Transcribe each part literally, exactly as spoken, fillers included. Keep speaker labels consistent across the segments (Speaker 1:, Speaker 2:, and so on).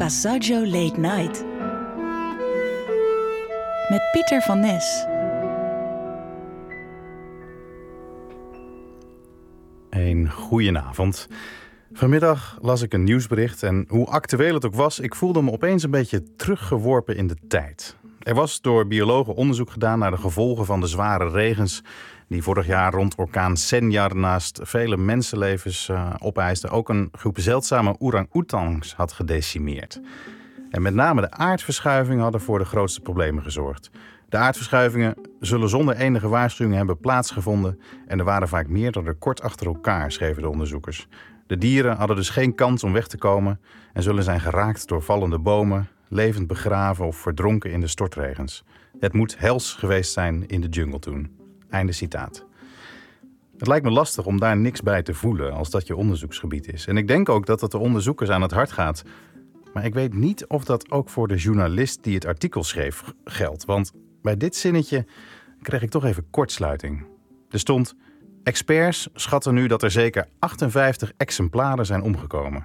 Speaker 1: Passaggio Late Night. Met Pieter van Nes.
Speaker 2: Een goedenavond. Vanmiddag las ik een nieuwsbericht en hoe actueel het ook was, ik voelde me opeens een beetje teruggeworpen in de tijd. Er was door biologen onderzoek gedaan naar de gevolgen van de zware regens die vorig jaar rond orkaan Senjar naast vele mensenlevens uh, opeiste ook een groep zeldzame orang-oetangs had gedecimeerd. En met name de aardverschuivingen hadden voor de grootste problemen gezorgd. De aardverschuivingen zullen zonder enige waarschuwing hebben plaatsgevonden en er waren vaak meerdere kort achter elkaar, schreven de onderzoekers. De dieren hadden dus geen kans om weg te komen en zullen zijn geraakt door vallende bomen, levend begraven of verdronken in de stortregens. Het moet hels geweest zijn in de jungle toen. Einde citaat. Het lijkt me lastig om daar niks bij te voelen als dat je onderzoeksgebied is. En ik denk ook dat het de onderzoekers aan het hart gaat. Maar ik weet niet of dat ook voor de journalist die het artikel schreef geldt. Want bij dit zinnetje kreeg ik toch even kortsluiting. Er stond: experts schatten nu dat er zeker achtenvijftig exemplaren zijn omgekomen.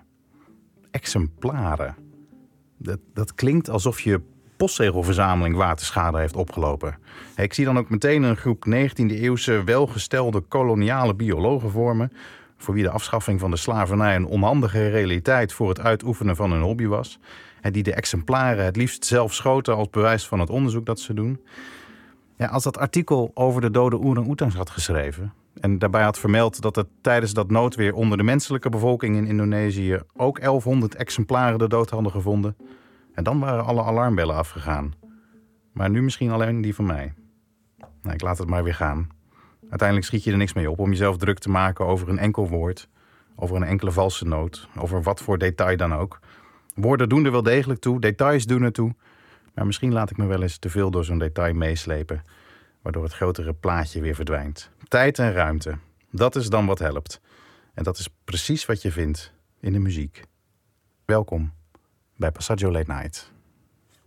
Speaker 2: Exemplaren. Dat, dat klinkt alsof je postzegelverzameling waterschade heeft opgelopen. Ik zie dan ook meteen een groep negentiende eeuwse welgestelde koloniale biologen vormen, voor wie de afschaffing van de slavernij een onhandige realiteit voor het uitoefenen van hun hobby was. En die de exemplaren het liefst zelf schoten als bewijs van het onderzoek dat ze doen. Ja, als dat artikel over de dode orang-oetangs had geschreven en daarbij had vermeld dat er tijdens dat noodweer onder de menselijke bevolking in Indonesië ook elfhonderd exemplaren de dood hadden gevonden, en dan waren alle alarmbellen afgegaan. Maar nu misschien alleen die van mij. Nou, ik laat het maar weer gaan. Uiteindelijk schiet je er niks mee op om jezelf druk te maken over een enkel woord, over een enkele valse noot, over wat voor detail dan ook. Woorden doen er wel degelijk toe, details doen er toe. Maar misschien laat ik me wel eens te veel door zo'n detail meeslepen, waardoor het grotere plaatje weer verdwijnt. Tijd en ruimte, dat is dan wat helpt. En dat is precies wat je vindt in de muziek. Welkom bij Passaggio Late Night.